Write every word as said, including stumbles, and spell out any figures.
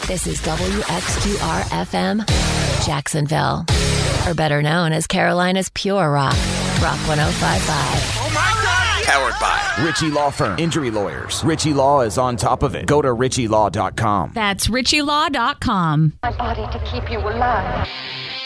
This is W X Q R F M, Jacksonville. Or better known as Carolina's Pure Rock. Rock one oh five point five. Oh my God! Powered by Ritchie Law Firm. Injury lawyers. Ritchie Law is on top of it. Go to ritchie law dot com. That's ritchie law dot com. My body to keep you alive.